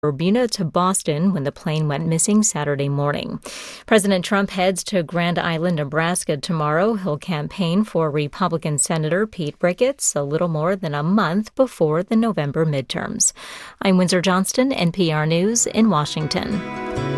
Bermuda to Boston when the plane went missing Saturday morning. President Trump heads to Grand Island, Nebraska tomorrow. He'll campaign for Republican Senator Pete Ricketts a little more than a month before the November midterms. I'm Windsor Johnston, NPR News in Washington.